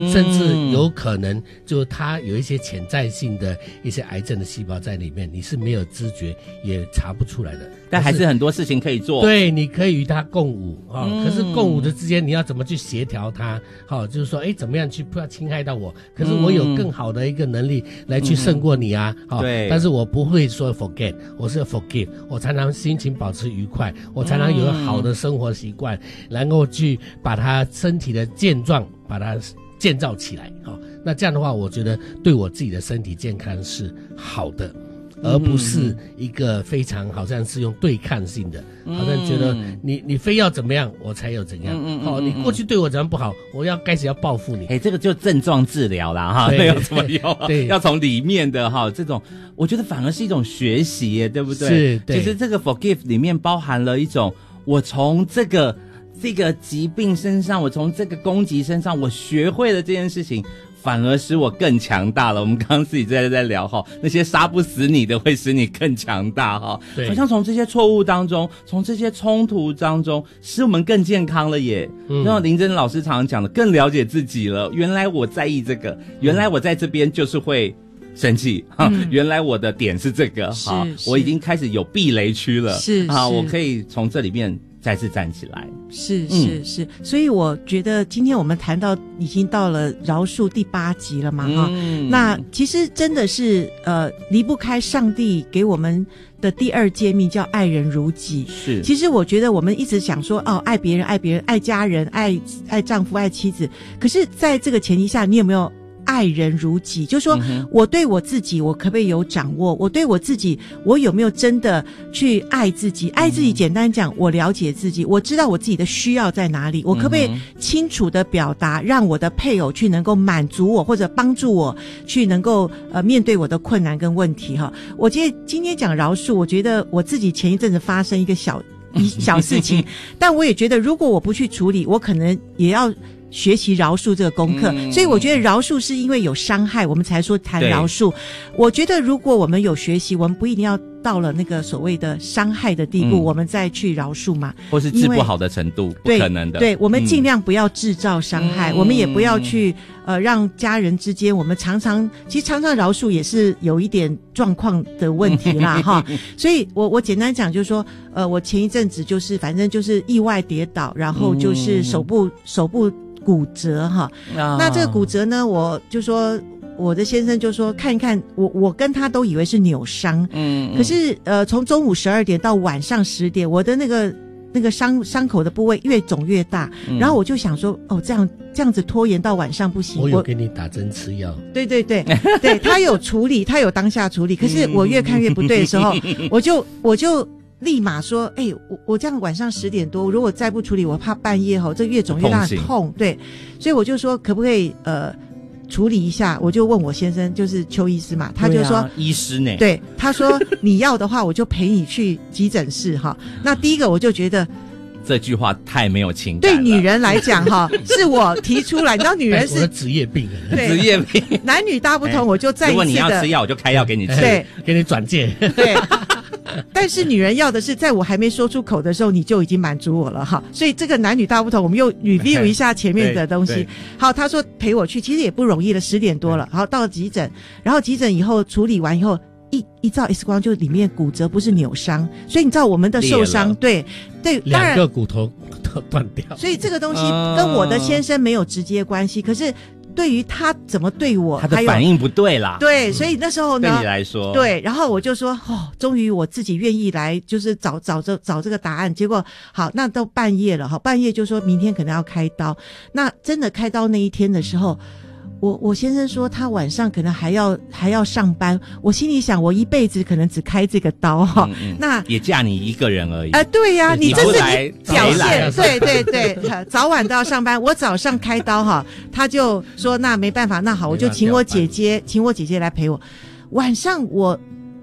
甚至有可能就它有一些潜在性的一些癌症的细胞在里面，你是没有知觉也查不出来的， 但还是很多事情可以做。 对，你可以与它共舞可是共舞的之间你要怎么去协调它就是说怎么样去不要侵害到我，可是我有更好的一个能力来去胜过你啊对， 但是我不会说 forget， 我是 forgive， 我才能心情保持愉快，我才能有好的生活习惯，然后去把它身体的健壮把它建造起来那这样的话我觉得对我自己的身体健康是好的，而不是一个非常好像是用对抗性的，好像觉得你非要怎么样我才有怎样你过去对我怎样不好，我要开始要报复你。 这个就症状治疗啦没有怎么用对， 要从里面的这种我觉得反而是一种学习耶，对不对？ 是，对。 其实这个 forgive 里面包含了一种我从这个疾病身上，我从这个攻击身上，我学会了这件事情，反而使我更强大了。我们刚刚自己在聊那些杀不死你的会使你更强大好像从这些错误当中，从这些冲突当中，使我们更健康了耶。像林真老师常常讲的，更了解自己了。原来我在意这个，原来我在这边就是会生气原来我的点是这个我已经开始有避雷区了我可以从这里面再次站起来。 是，所以我觉得今天我们谈到已经到了饶恕第8集了嘛那其实真的是离不开上帝给我们的第2诫命叫爱人如己。 是， 其实我觉得我们一直想说爱别人，爱家人，爱丈夫，爱妻子，可是在这个前提下，你有没有爱人如己？就是说我对我自己我可不可以有掌握，我对我自己我有没有真的去爱自己。爱自己简单讲，我了解自己，我知道我自己的需要在哪里，我可不可以清楚的表达，让我的配偶去能够满足我，或者帮助我去能够面对我的困难跟问题我觉得今天讲饶恕，我觉得我自己前一阵子发生一个小事情但我也觉得如果我不去处理，我可能也要学习饶恕这个功课所以我觉得饶恕是因为有伤害我们才说谈饶恕。我觉得如果我们有学习，我们不一定要到了那个所谓的伤害的地步我们再去饶恕嘛， 或是治不好的程度，不可能的。 对，我们尽量不要制造伤害我们也不要去让家人之间，我们常常饶恕也是有一点状况的问题啦所以我简单讲就是说我前一阵子就是反正就是意外跌倒，然后就是手部骨折那这个骨折呢，我就说我的先生就说看一看，我跟他都以为是扭伤可是从中午12点到晚上10点，我的那个伤口的部位越肿越大然后我就想说这样子拖延到晚上不行， 我有给你打针吃药。 对他有处理，他有当下处理可是我越看越不对的时候我就立马说我这样晚上10点多如果再不处理，我怕半夜这越肿越大很痛。对，所以我就说可不可以处理一下，我就问我先生就是邱医师嘛，他就说医师呢， 对，他说你要的话我就陪你去急诊室那第一个我就觉得这句话太没有情感了， 对女人来讲是我提出来，你知道女人是我的职业病职业病男女大不同我就再一次的， 如果你要吃药我就开药给你吃， 对， 给你转介对但是女人要的是在我还没说出口的时候你就已经满足我了所以这个男女大不同，我们又 review 一下前面的东西好，他说陪我去，其实也不容易了，10点多了好，到了急诊，然后急诊以后处理完以后一照 X 光就里面骨折不是扭伤，所以你知道我们的受伤对当然 2个骨头都断掉， 所以这个东西跟我的先生没有直接关系可是对于他怎么对我， 他的反应不对啦。 对，所以那时候呢， 对你来说， 对，然后我就说，终于我自己愿意来，就是找这个答案。结果好，那都半夜了，半夜就说明天可能要开刀。那真的开刀那一天的时候，我先生说他晚上可能还要上班，我心里想我一辈子可能只开这个刀那也嫁你一个人而已对呀你这是你表现对早晚都要上班，我早上开刀他就说那没办法，那好我就请我姐姐来陪我，晚上我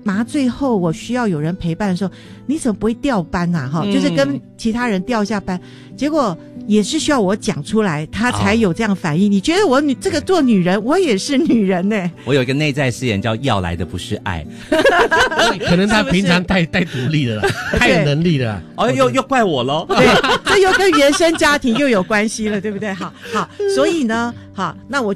麻醉后我需要有人陪伴的时候，你怎么不会调班啊？就是跟其他人调一下班，结果也是需要我讲出来，他才有这样反应。你觉得我这个做女人，我也是女人呢。 我有一个内在誓言叫要来的不是爱， 可能他平常太独立了啦，太有能力了。 又怪我咯。 对，这又跟原生家庭又有关系了，对不对？好，所以呢，好，那我